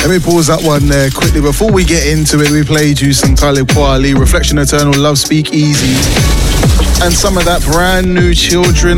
Let me pause that one there quickly. Before we get into it, we played you some Talib Kweli, Reflection Eternal, Love Speak Easy, and some of that brand new Children